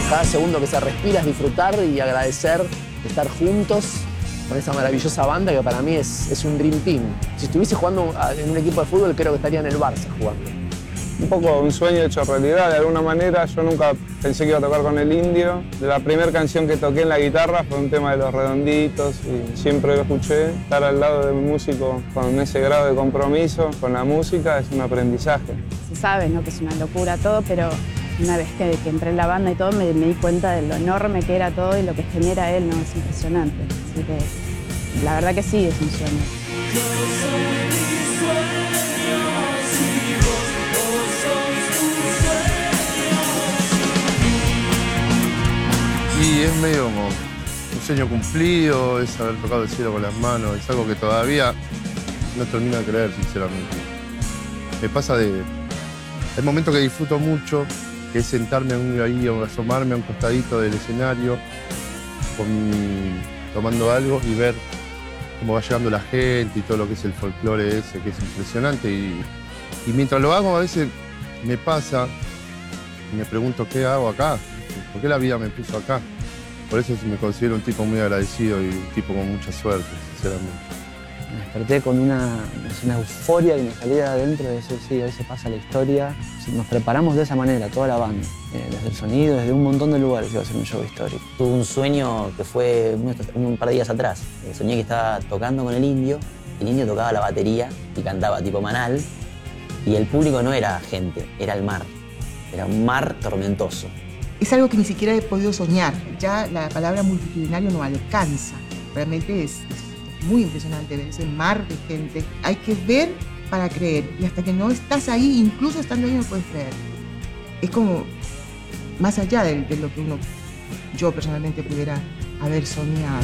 Cada segundo que se respira es disfrutar y agradecer estar juntos con esa maravillosa banda que para mí es un dream team. Si estuviese jugando en un equipo de fútbol, creo que estaría en el Barça jugando. Un poco un sueño hecho realidad, de alguna manera. Yo nunca pensé que iba a tocar con el Indio. La primera canción que toqué en la guitarra fue un tema de Los Redonditos y siempre lo escuché. Estar al lado de un músico con ese grado de compromiso con la música es un aprendizaje. Se sabe, ¿no?, que es una locura todo, pero una vez que entré en la banda y todo, me di cuenta de lo enorme que era todo y lo que genera él, ¿no? Es impresionante. Así que la verdad que sí, es un sueño. Y es medio como un sueño cumplido, es haber tocado el cielo con las manos, es algo que todavía no termino de creer, sinceramente. Me pasa de... El momento que disfruto mucho, que es sentarme ahí o asomarme a un costadito del escenario, tomando algo y ver cómo va llegando la gente y todo lo que es el folclore ese, que es impresionante. Y mientras lo hago, a veces me pasa y me pregunto qué hago acá, por qué la vida me puso acá. Por eso me considero un tipo muy agradecido y un tipo con mucha suerte, sinceramente. Me desperté con una euforia y me salí de adentro de decir, sí, hoy se pasa la historia. Nos preparamos de esa manera, toda la banda, desde el sonido, desde un montón de lugares, iba a ser un show histórico. Tuve un sueño que fue un par de días atrás. Soñé que estaba tocando con el Indio tocaba la batería y cantaba tipo Manal, y el público no era gente, era el mar. Era un mar tormentoso. Es algo que ni siquiera he podido soñar. Ya la palabra multitudinario no alcanza. Realmente es muy impresionante ver ese mar de gente. Hay que ver para creer. Y hasta que no estás ahí, incluso estando ahí, no puedes creer. Es como más allá de lo que yo personalmente pudiera haber soñado.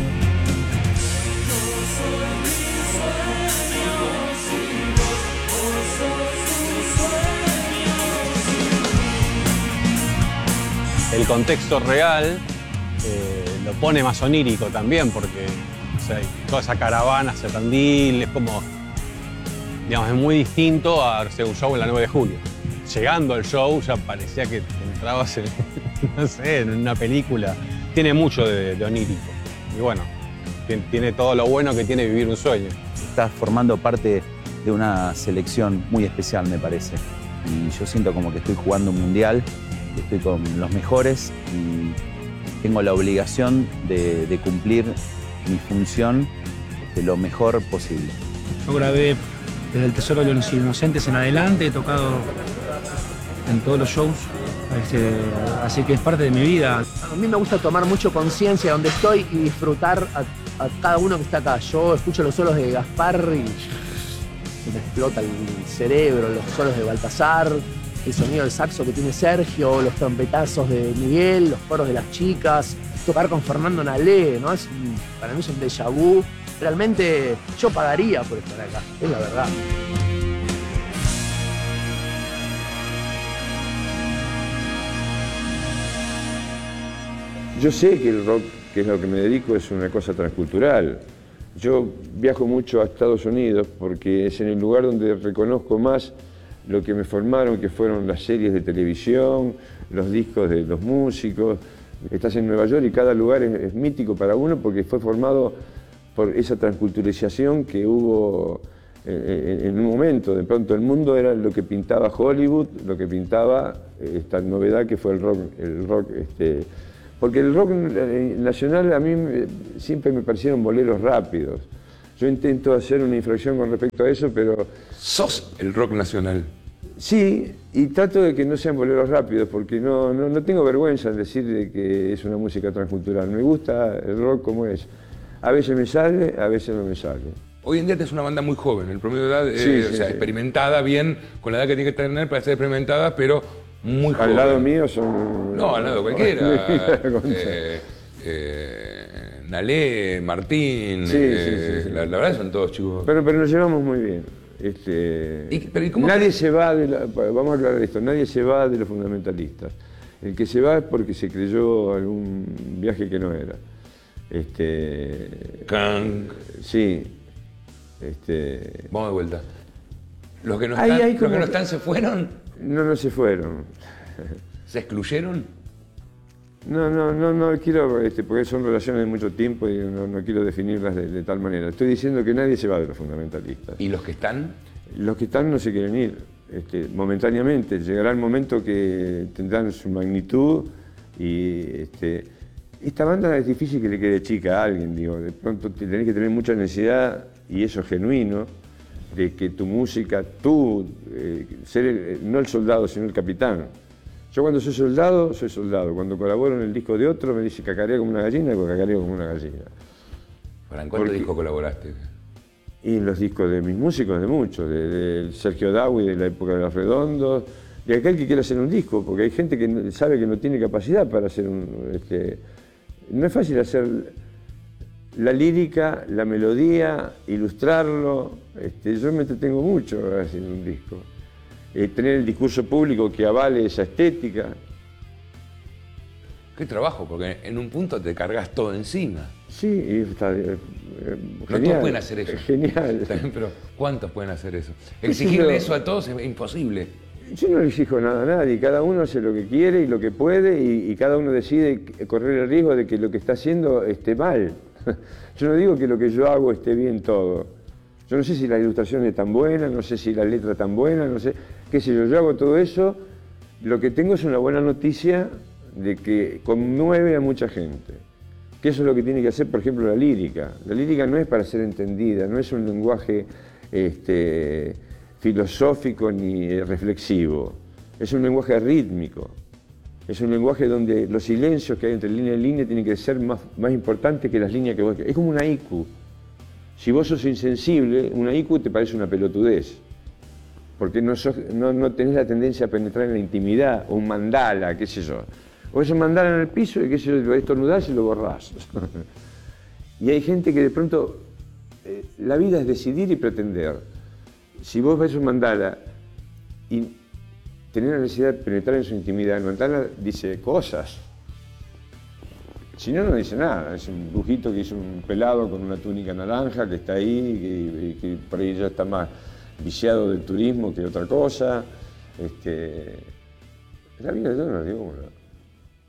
El contexto real lo pone más onírico también, porque o sea, toda esa caravana hacia Tandil es como, digamos, es muy distinto a hacer un show en la 9 de julio. Llegando al show ya parecía que entrabas en, no sé, en una película. Tiene mucho de onírico. Y bueno, tiene todo lo bueno que tiene vivir un sueño. Estás formando parte de una selección muy especial, me parece. Y yo siento como que estoy jugando un mundial, estoy con los mejores y tengo la obligación de cumplir mi función de lo mejor posible. Yo grabé desde El Tesoro de los Inocentes en adelante, he tocado en todos los shows, así que es parte de mi vida. A mí me gusta tomar mucho conciencia de donde estoy y disfrutar a cada uno que está acá. Yo escucho los solos de Gaspar y me explota el cerebro, los solos de Baltasar, el sonido del saxo que tiene Sergio, los trompetazos de Miguel, los coros de las chicas, tocar con Fernando Nalé, ¿no? Para mí es un déjà vu. Realmente yo pagaría por estar acá, es la verdad. Yo sé que el rock, que es lo que me dedico, es una cosa transcultural. Yo viajo mucho a Estados Unidos porque es en el lugar donde reconozco más lo que me formaron, que fueron las series de televisión, los discos de los músicos. Estás en Nueva York y cada lugar es mítico para uno porque fue formado por esa transculturización que hubo en un momento. De pronto el mundo era lo que pintaba Hollywood, lo que pintaba esta novedad que fue el rock. Porque el rock nacional a mí siempre me parecieron boleros rápidos. Yo intento hacer una infracción con respecto a eso, pero... ¿Sos el rock nacional? Sí, y trato de que no sean boleros rápidos, porque no tengo vergüenza en decir de que es una música transcultural. Me gusta el rock como es. A veces me sale, a veces no me sale. Hoy en día tenés una banda muy joven, el promedio de edad, sí, o sea, experimentada bien, con la edad que tiene que tener para ser experimentada, pero muy joven. Al lado mío son... No, al lado cualquiera. Nalé, Martín, sí. La verdad son todos chicos. Pero nos llevamos muy bien. Nadie se va de vamos a aclarar esto, nadie se va de los fundamentalistas. El que se va es porque se creyó algún viaje que no era. Sí. Vamos de vuelta. ¿Los que no están se fueron? No se fueron. ¿Se excluyeron? No quiero, porque son relaciones de mucho tiempo y no quiero definirlas de tal manera. Estoy diciendo que nadie se va de los fundamentalistas. ¿Y los que están? Los que están no se quieren ir, momentáneamente. Llegará el momento que tendrán su magnitud y esta banda es difícil que le quede chica a alguien, digo. De pronto tenés que tener mucha necesidad, y eso es genuino, de que tu música, ser no el soldado, sino el capitán. Yo cuando soy soldado, soy soldado. Cuando colaboro en el disco de otro, me dice cacarea como una gallina, pues cacareo como una gallina. ¿En cuántos discos colaboraste? Y en los discos de mis músicos, de muchos, de Sergio Dawi, de la época de Los Redondos, de aquel que quiere hacer un disco, porque hay gente que sabe que no tiene capacidad para hacer un... no es fácil hacer la lírica, la melodía, ilustrarlo. Yo me entretengo mucho haciendo un disco. Tener el discurso público que avale esa estética. Qué trabajo, porque en un punto te cargas todo encima. Sí, y está no genial, todos pueden hacer eso. Genial. Pero ¿cuántos pueden hacer eso? Exigirle eso a todos es imposible. Yo no le exijo nada a nadie, cada uno hace lo que quiere y lo que puede, y cada uno decide correr el riesgo de que lo que está haciendo esté mal. Yo no digo que lo que yo hago esté bien todo. Yo no sé si la ilustración es tan buena, no sé si la letra es tan buena, no sé, qué sé yo hago todo eso. Lo que tengo es una buena noticia de que conmueve a mucha gente. Que eso es lo que tiene que hacer, por ejemplo, la lírica. La lírica no es para ser entendida, no es un lenguaje filosófico ni reflexivo. Es un lenguaje rítmico. Es un lenguaje donde los silencios que hay entre línea y línea tienen que ser más importantes que las líneas que vos... Es como una haiku. Si vos sos insensible, una haiku te parece una pelotudez. Porque no tenés la tendencia a penetrar en la intimidad, o un mandala, qué sé yo. O es un mandala en el piso y qué sé yo, lo estornudás y lo borrás. Y hay gente que de pronto... la vida es decidir y pretender. Si vos ves un mandala y tenés la necesidad de penetrar en su intimidad, el mandala dice cosas. Si no, no dice nada. Es un brujito que hizo un pelado con una túnica naranja que está ahí, que por ahí ya está más viciado del turismo que otra cosa. La vida yo no la digo.